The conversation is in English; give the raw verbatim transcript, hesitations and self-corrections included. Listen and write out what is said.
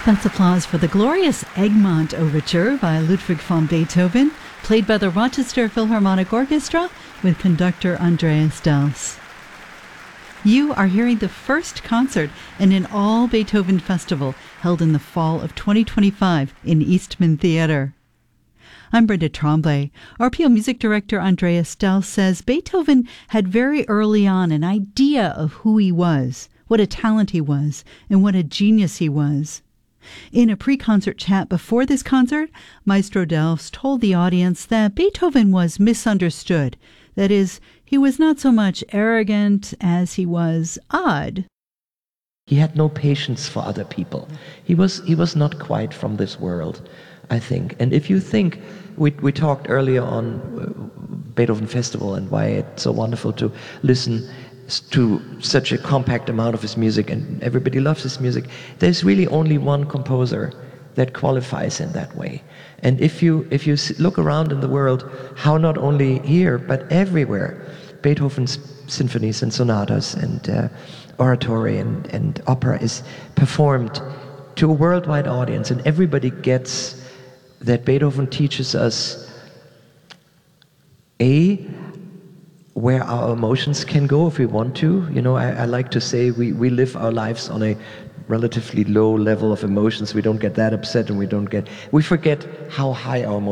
That's applause for the glorious Egmont Overture by Ludwig van Beethoven, played by the Rochester Philharmonic Orchestra with conductor Andreas Dels. You are hearing the first concert in an all-Beethoven festival held in the fall of twenty twenty-five in Eastman Theater. I'm Brenda Tremblay. R P O music director Andreas Dels says Beethoven had very early on an idea of who he was, what a talent he was, and what a genius he was. In a pre-concert chat before this concert, Maestro Dels told the audience that Beethoven was misunderstood. That is, he was not so much arrogant as he was odd. He had no patience for other people. He was he was not quite from this world, I think. And if you think, we we talked earlier on Beethoven Festival and why it's so wonderful to listen to such a compact amount of his music, and everybody loves his music. There's really only one composer that qualifies in that way. And if you if you look around in the world, how not only here but everywhere, Beethoven's symphonies and sonatas and uh, oratory and, and opera is performed to a worldwide audience, and everybody gets that Beethoven teaches us a where our emotions can go if we want to. You know, I, I like to say we, we live our lives on a relatively low level of emotions. We don't get that upset and we don't get, we forget how high our emotions